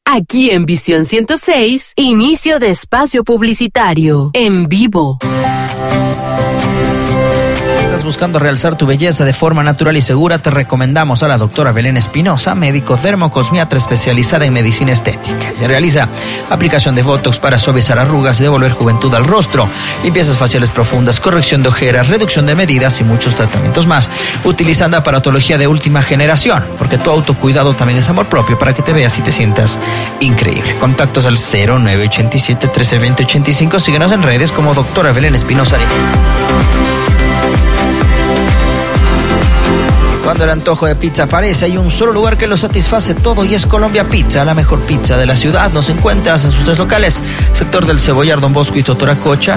Aquí en Visión 106, inicio de espacio publicitario, en vivo. Si estás buscando realzar tu belleza de forma natural y segura, te recomendamos a la doctora Belén Espinosa, médico dermocosmiatra especializada en medicina estética. Ella realiza aplicación de botox para suavizar arrugas y devolver juventud al rostro, limpiezas faciales profundas, corrección de ojeras, reducción de medidas y muchos tratamientos más, utilizando aparatología de última generación, porque tu autocuidado también es amor propio, para que te veas y te sientas increíble. Contactos al 0987 1320 85. Síguenos en redes como doctora Belén Espinosa. Cuando el antojo de pizza aparece, hay un solo lugar que lo satisface todo y es Colombia Pizza, la mejor pizza de la ciudad. Nos encuentras en sus 3 locales, sector del Cebollar, Don Bosco y Totoracocha,